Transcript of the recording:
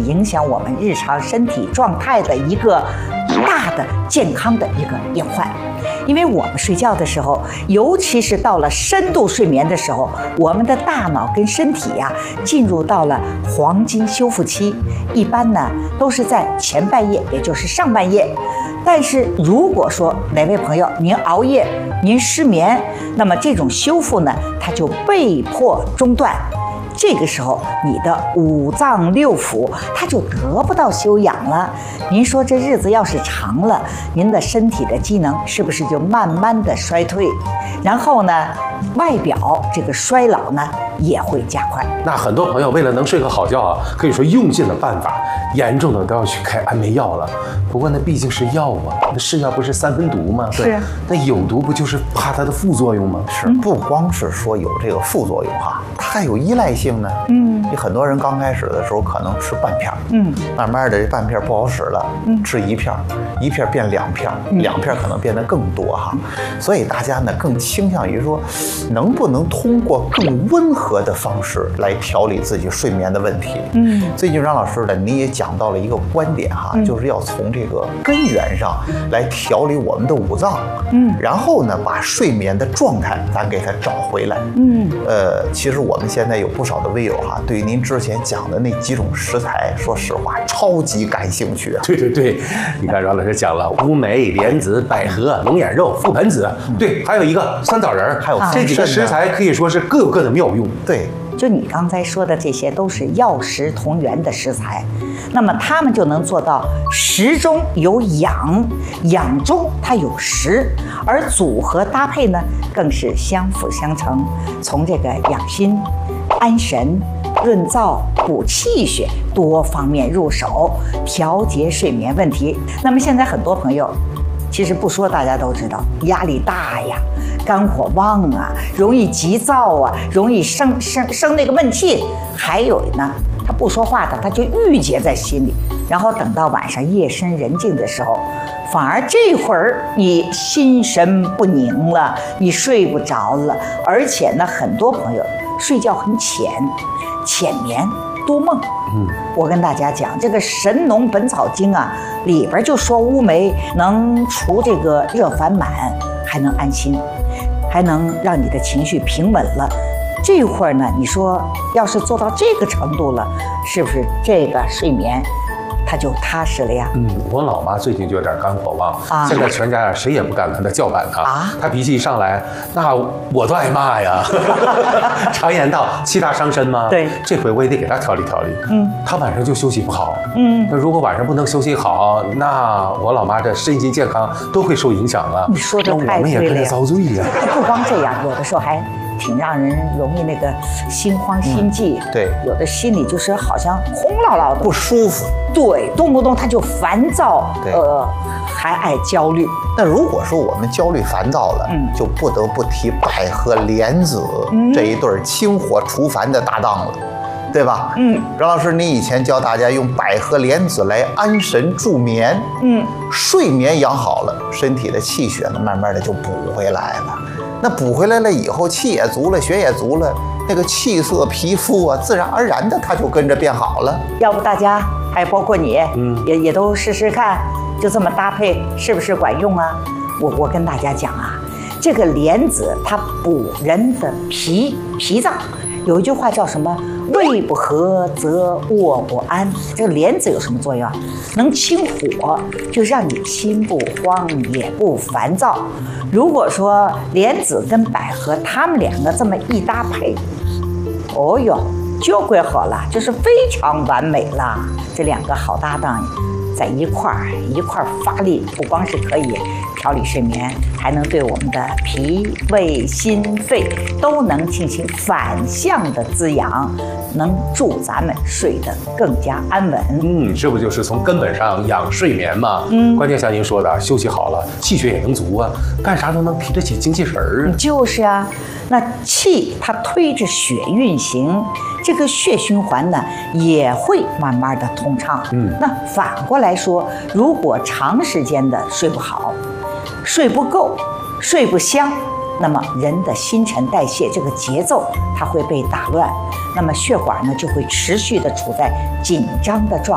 影响我们日常身体状态的一个大的健康的一个隐患。因为我们睡觉的时候，尤其是到了深度睡眠的时候，我们的大脑跟身体呀，进入到了黄金修复期，一般呢都是在前半夜，也就是上半夜。但是如果说哪位朋友您熬夜，您失眠，那么这种修复呢，它就被迫中断。这个时候，你的五脏六腑它就得不到休养了。您说这日子要是长了，您的身体的机能是不是就慢慢的衰退？然后呢，外表这个衰老呢也会加快。 那很多朋友为了能睡个好觉啊，可以说用尽了办法，严重的都要去开安眠药了。不过那毕竟是药啊，那是药不是三分毒吗？ 是。 那有毒不就是怕它的副作用吗？ 是，不光是说有这个副作用哈，它还有依赖性呢。你很多人刚开始的时候可能吃半片，慢慢的这半片不好使了，吃一片，一片变两片，两片可能变得更多哈。所以大家呢更倾向于说，能不能通过更温和的方式来调理自己睡眠的问题。最近张老师呢，你也讲到了一个观点哈，就是要从这个根源上来调理我们的五脏，然后呢把睡眠的状态咱给它找回来。其实我们现在有不少的微友哈，对于您之前讲的那几种食材，说实话超级感兴趣啊。 对，你看阮老师讲了乌梅、莲子、百合、龙眼肉、覆盆子，对，还有一个酸枣仁，还有这几个食材可以说是各有各的妙用。 对， 就你刚才说的这些都是药食同源的食材，那么它们就能做到食中有养，养中它有食，而组合搭配呢更是相辅相成，从这个养心、安神、润燥、补气血多方面入手，调节睡眠问题。那么现在很多朋友其实不说大家都知道，压力大呀，肝火旺啊，容易急躁啊，容易生那个闷气。还有呢，他不说话的，他就郁结在心里，然后等到晚上夜深人静的时候，反而这会儿你心神不宁了，你睡不着了，而且呢，很多朋友睡觉很浅眠多梦。我跟大家讲，这个《神农本草经》啊，里边就说乌梅能除这个热烦满，还能安心，还能让你的情绪平稳了。这会儿呢，你说要是做到这个程度了，是不是这个睡眠他就踏实了呀？ 我老妈最近就有点肝火旺，现在全家呀谁也不敢跟她叫板她，她脾气一上来，那我都挨骂呀。常言道，气大伤身嘛。对，这回我也得给她调理调理。她晚上就休息不好。那如果晚上不能休息好，那我老妈这身心健康都会受影响啊。 你说的太对了， 我们也跟着遭罪呀。 不光这样，有的时候还挺让人容易那个心慌心悸。 对， 有的心里就是好像空落落的， 不舒服。 对，动不动他就烦躁，还爱焦虑。 那如果说我们焦虑烦躁了，就不得不提百合莲子这一对清火除烦的搭档了，对吧？张老师，你以前教大家用百合莲子来安神助眠，睡眠养好了，身体的气血呢，慢慢的就补回来了。那补回来了以后，气也足了，血也足了，那个气色、皮肤啊，自然而然的它就跟着变好了。 要不大家还包括你，也都试试看，就这么搭配是不是管用啊？我跟大家讲啊，这个莲子它补人的脾脏，有一句话叫什么？胃不和则卧不安。这个莲子有什么作用啊？能清火，就让你心不慌也不烦躁。如果说莲子跟百合它们两个这么一搭配，哦哟，就归好了，就是非常完美了。这两个好搭档在一块儿发力，不光是可以调理睡眠，还能对我们的脾胃心肺都能进行反向的滋养，能助咱们睡得更加安稳。 这不就是从根本上养睡眠吗？关键像您说的，休息好了，气血也能足啊，干啥都能提得起精气神儿啊。 就是啊，那气它推着血运行，这个血循环呢也会慢慢的通畅。那反过来说，如果长时间的睡不好，睡不够，睡不香，那么人的新陈代谢这个节奏它会被打乱，那么血管呢就会持续的处在紧张的状态。